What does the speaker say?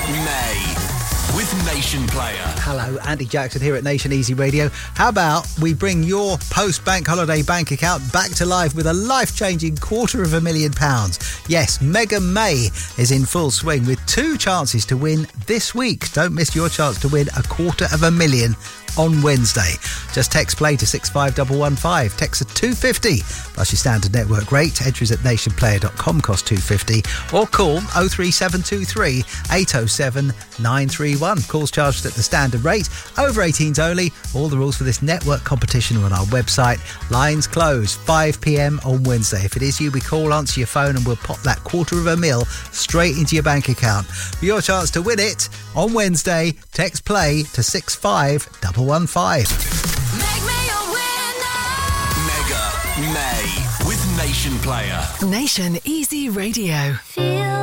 May with Nation Player. Hello, Andy Jackson here at Nation Easy Radio. How about we bring your post-bank holiday bank account back to life with a life-changing £250,000? Yes, Mega May is in full swing with 2 chances to win this week. Don't miss your chance to win £250,000 on Wednesday. Just text play to 65115. Text at 250 plus your standard network rate. Entries at nationplayer.com cost £250 or call 03723 807 931. Calls charged at the standard rate. Over 18s only. All the rules for this network competition are on our website. Lines close 5 p.m. on Wednesday. If it is you, we call, answer your phone and we'll pop that £250,000 straight into your bank account. For your chance to win it on Wednesday, text play to 65115. Make me a winner. Mega May with Nation Player. Nation Easy Radio. Feel